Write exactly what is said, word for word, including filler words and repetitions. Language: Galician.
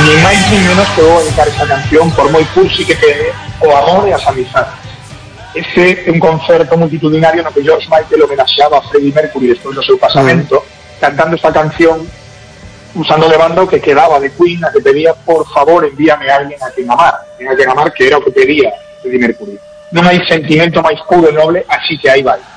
ni máis ni menos que vou dedicar esa canción por moi cursi que quede o amor e as amizades. Ese é un concerto multitudinario no que George Michael homenaxeaba a Freddie Mercury despois do seu pasamento, mm. cantando esta canción usando de banda o que quedaba de Queen, a que pedía por favor envíame a alguén a quen amar, a quen amar, que era o que pedía Freddie Mercury. Non hai sentimento máis puro e noble, así que aí vai.